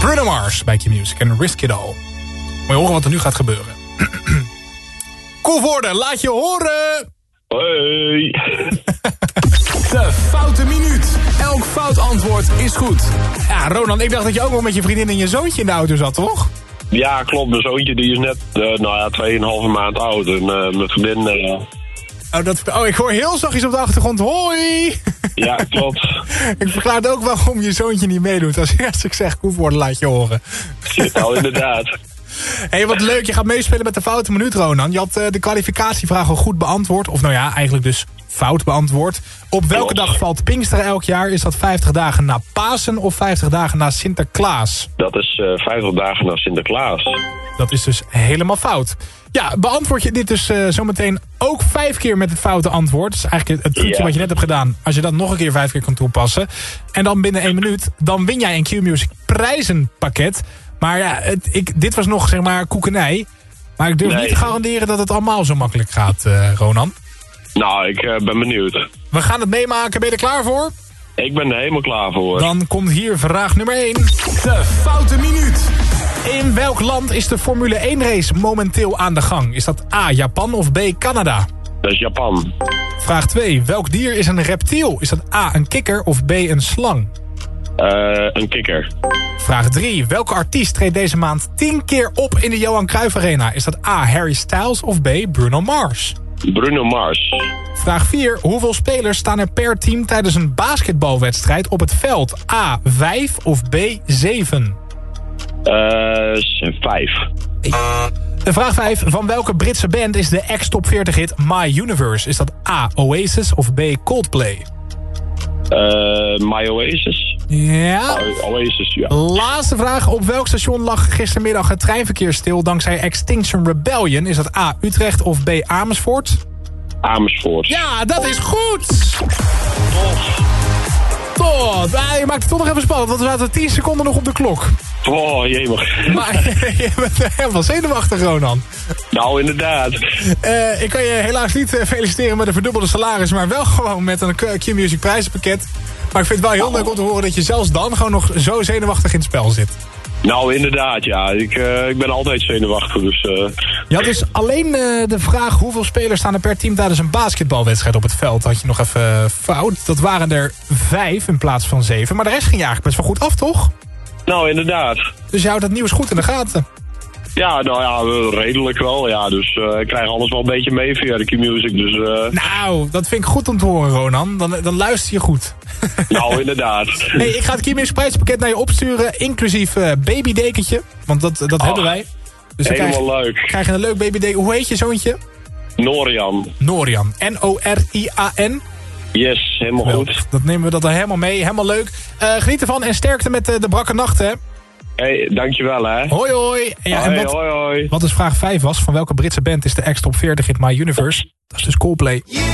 Bruno Mars bij Q-Music en Risk It All. Moet je horen wat er nu gaat gebeuren. Koevoorde, laat je horen! Hoi! De foute minuut. Elk fout antwoord is goed. Ja, Ronan, ik dacht dat je ook wel met je vriendin en je zoontje in de auto zat, toch? Ja, klopt. Mijn zoontje die is net 2,5 maand oud. En mijn vriendin... ik hoor heel zachtjes op de achtergrond. Hoi! Ja, klopt. Ik verklaar ook waarom je zoontje niet meedoet. Als ik zeg Koevoorde, laat je horen. Nou, inderdaad. Hey, wat leuk. Je gaat meespelen met de foute minuut, Ronan. Je had de kwalificatievraag al goed beantwoord. Of nou ja, eigenlijk dus fout beantwoord. Op welke dag valt Pinksteren elk jaar? Is dat 50 dagen na Pasen of 50 dagen na Sinterklaas? Dat is 50 dagen na Sinterklaas. Dat is dus helemaal fout. Ja, beantwoord je dit dus zometeen ook 5 keer met het foute antwoord. Dat is eigenlijk het trucje wat je net hebt gedaan. Als je dat nog een keer 5 keer kan toepassen. En dan binnen 1 minuut, dan win jij een Q-Music prijzenpakket. Maar ja, dit was nog zeg maar koekenij. Maar ik durf niet te garanderen dat het allemaal zo makkelijk gaat, Ronan. Nou, ik ben benieuwd. We gaan het meemaken. Ben je er klaar voor? Ik ben er helemaal klaar voor. Dan komt hier vraag nummer 1. De foute minuut. In welk land is de Formule 1 race momenteel aan de gang? Is dat A, Japan of B, Canada? Dat is Japan. Vraag 2. Welk dier is een reptiel? Is dat A, een kikker of B, een slang? Een kikker. Vraag 3. Welke artiest treedt deze maand 10 keer op in de Johan Cruijff Arena? Is dat A, Harry Styles of B, Bruno Mars? Bruno Mars. Vraag 4. Hoeveel spelers staan er per team tijdens een basketbalwedstrijd op het veld? A, 5 of B, 7? 5. Vraag 5. Van welke Britse band is de ex-top 40 hit My Universe? Is dat A, Oasis of B, Coldplay? My Oasis? Ja. Oasis, ja. Laatste vraag. Op welk station lag gistermiddag het treinverkeer stil dankzij Extinction Rebellion? Is dat A, Utrecht of B, Amersfoort? Amersfoort. Ja, dat is goed! Top! Je maakt het toch nog even spannend, want we zaten 10 seconden nog op de klok. Oh, jemig. Maar je bent helemaal zenuwachtig, Ronan. Nou, inderdaad. Ik kan je helaas niet feliciteren met een verdubbelde salaris, maar wel gewoon met een Q-Music prijzenpakket. Maar ik vind het wel heel leuk om te horen dat je zelfs dan gewoon nog zo zenuwachtig in het spel zit. Nou, inderdaad, ja. Ik ben altijd zenuwachtig, dus... Je had dus alleen de vraag hoeveel spelers staan er per team tijdens een basketbalwedstrijd op het veld. Had je nog even fout. Dat waren er 5 in plaats van 7. Maar de rest ging je eigenlijk best wel goed af, toch? Nou, inderdaad. Dus je houdt het nieuws goed in de gaten. Ja, nou ja, redelijk wel, ja. Dus ik krijg alles wel een beetje mee via de Q-Music, dus... Nou, dat vind ik goed om te horen, Ronan. Dan luister je goed. Nou, inderdaad. Hey, ik ga het Q-Music prijzenpakket naar je opsturen, inclusief babydekentje. Want dat hebben wij. Dus helemaal leuk. Krijg je een leuk babydeken. Hoe heet je zoontje? Norian. Norian. N-O-R-I-A-N. Yes, helemaal goed. Dat nemen we dat er helemaal mee. Helemaal leuk. Geniet ervan en sterkte met de brakke nachten, hè. Hey, dankjewel, hè. Hoi, hoi. Ja, hoi, en hoi. Wat dus vraag 5 was, van welke Britse band is de ex-top 40 hit My Universe? Dat is dus Coldplay.